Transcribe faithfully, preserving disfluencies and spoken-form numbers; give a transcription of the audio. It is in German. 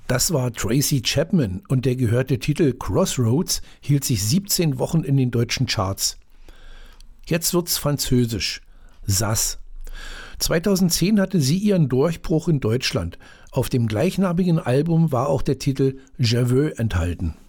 Das war Tracy Chapman und der gehörte Titel Crossroads hielt sich siebzehn Wochen in den deutschen Charts. Jetzt wird's französisch. Sass. zweitausendzehn hatte sie ihren Durchbruch in Deutschland. Auf dem gleichnamigen Album war auch der Titel Je veux enthalten.